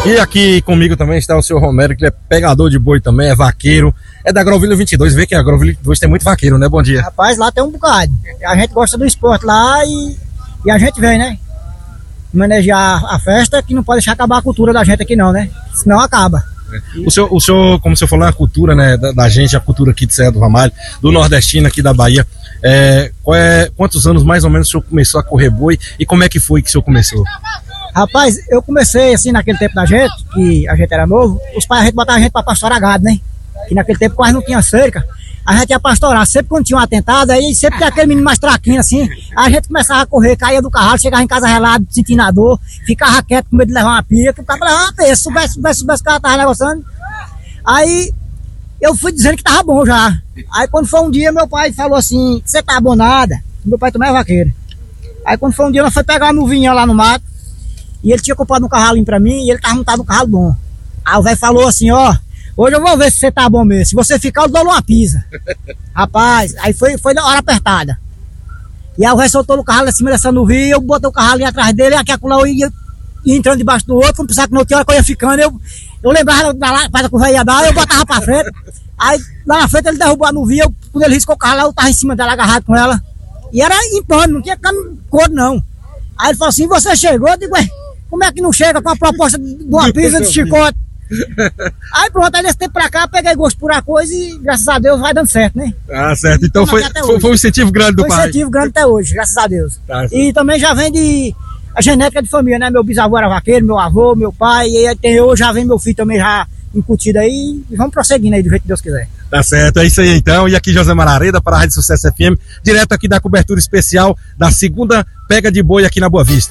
E aqui comigo também está o senhor Romero, que é pegador de boi também, é vaqueiro, é da Agrovilha 22, vê que a Agrovilha 22 tem muito vaqueiro, né? Bom dia. Rapaz, lá tem um bocado, a gente gosta do esporte lá e a gente vem, né? Manejar a festa, que não pode deixar acabar a cultura da gente aqui não, né? Senão acaba. O senhor, como o senhor falou, é a cultura, né, da gente, a cultura aqui de Serra do Ramalho, do nordestino aqui da Bahia. Quantos anos mais ou menos o senhor começou a correr boi e como é que foi que o senhor começou? Rapaz, eu comecei assim naquele tempo da gente, que a gente era novo, os pais a gente botava a gente pra pastorar gado, né? Que naquele tempo quase não tinha cerca. A gente ia pastorar, sempre quando tinha um atentado, aí sempre tinha aquele menino mais traquinho assim, a gente começava a correr, caía do cavalo, chegava em casa relado, sentindo a dor, ficava quieto com medo de levar uma pica, o cara levava uma pica, soubesse que o cara tava negociando. Aí eu fui dizendo que tava bom já. Aí quando foi um dia, meu pai falou assim, você tá bom nada? Meu pai também é vaqueiro. Aí quando foi um dia, nós foi pegar uma nuvinha lá no mato, e ele tinha comprado um cavalinho pra mim, e ele tava montado num cavalo bom. Aí o velho falou assim, ó, hoje eu vou ver se você tá bom mesmo. Se você ficar, eu dou uma pisa. Rapaz, aí foi na hora apertada. E aí o velho soltou o cavalo acima dessa nuvem, eu botei o cavalo atrás dele, aqui acolá eu ia entrando debaixo do outro, não precisava que não tinha hora que eu ia ficando, eu lembrava da lapada que o velho ia dar, eu botava pra frente. Aí lá na frente ele derrubou a nuvem, quando ele riscou o cavalo, eu tava em cima dela, agarrado com ela. E era em pano, não tinha couro não. Aí ele falou assim, você chegou? Eu digo, ué, como é que não chega com a proposta de uma pisa de chicote? Aí pronto, aí desse tempo pra cá, peguei gosto por a coisa e graças a Deus vai dando certo, né? Ah, certo, então foi um incentivo grande do pai. Foi um incentivo grande até hoje, graças a Deus. Tá, e também já vem de a genética de família, né? Meu bisavô era vaqueiro, meu avô, meu pai, e aí hoje já vem meu filho também já incutido aí, e vamos prosseguindo aí do jeito que Deus quiser. Tá certo, é isso aí então, e aqui José Marareda para a Rádio Sucesso FM, direto aqui da cobertura especial da segunda pega de boi aqui na Boa Vista.